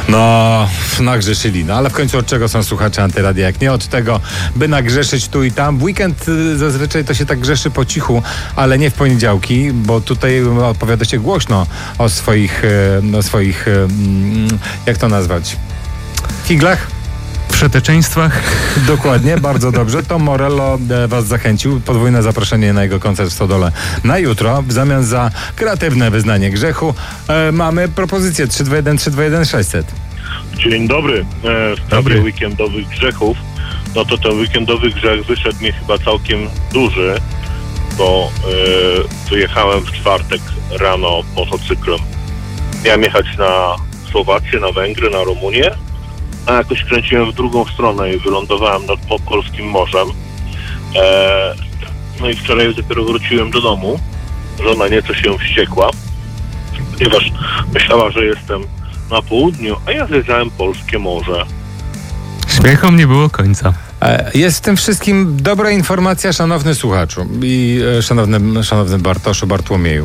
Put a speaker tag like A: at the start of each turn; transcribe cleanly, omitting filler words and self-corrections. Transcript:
A: No, nagrzeszyli. No, ale w końcu od czego są słuchacze Antyradia, jak nie od tego, by nagrzeszyć tu i tam. W weekend zazwyczaj to się tak grzeszy po cichu, ale nie w poniedziałki, bo tutaj opowiadacie głośno o swoich jak to nazwać? Figlach?
B: Przeteczeństwach.
A: Dokładnie, bardzo dobrze. Tom Morello was zachęcił. Podwójne zaproszenie na jego koncert w Stodole na jutro. W zamian za kreatywne wyznanie grzechu mamy propozycję 321-321-600.
C: Dzień dobry. W sprawie weekendowych grzechów, no to ten weekendowy grzech wyszedł mi chyba całkiem duży, bo wyjechałem w czwartek rano motocyklem. Miałem jechać na Słowację, na Węgry, na Rumunię, a jakoś kręciłem w drugą stronę i wylądowałem nad Polskim Morzem. No i wczoraj dopiero wróciłem do domu. Żona nieco się wściekła, ponieważ myślała, że jestem na południu, a ja zjeżdżałem Polskie Morze.
B: Śmiechom nie było końca.
A: Jest w tym wszystkim dobra informacja, szanowny słuchaczu i szanowny Bartoszu Bartłomieju.